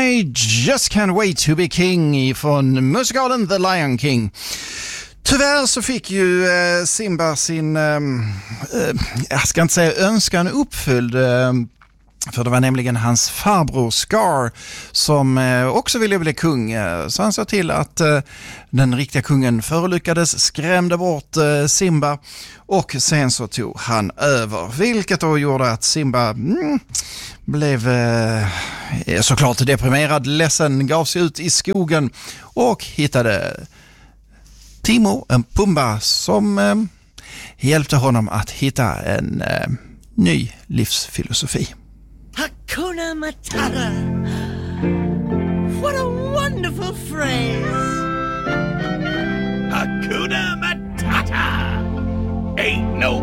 I just can't wait to be king från musikalen The Lion King. Tyvärr så fick ju Simba sin, jag ska inte säga önskan uppfylld, för det var nämligen hans farbror Scar som också ville bli kung. Så han sa till att den riktiga kungen förolyckades, skrämde bort Simba och sen så tog han över. Vilket då gjorde att Simba blev såklart deprimerad, ledsen, gav sig ut i skogen och hittade Timon och Pumba som hjälpte honom att hitta en ny livsfilosofi. Hakuna Matata. What a wonderful phrase. Hakuna Matata. Ain't no